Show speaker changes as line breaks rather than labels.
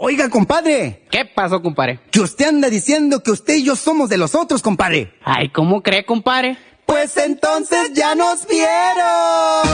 Oiga, compadre.
¿Qué pasó, compadre?
Que usted anda diciendo que usted y yo somos de los otros, compadre.
Ay, ¿cómo cree, compadre?
Pues entonces ya nos vieron.